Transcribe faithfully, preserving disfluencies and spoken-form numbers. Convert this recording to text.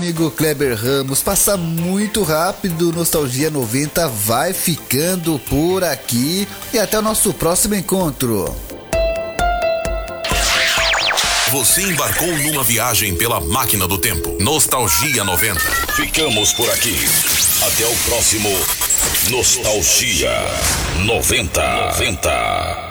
Amigo Kleber Ramos, passa muito rápido, Nostalgia noventa vai ficando por aqui e até o nosso próximo encontro. Você embarcou numa viagem pela máquina do tempo. Nostalgia noventa. Ficamos por aqui. Até o próximo Nostalgia noventa. noventa.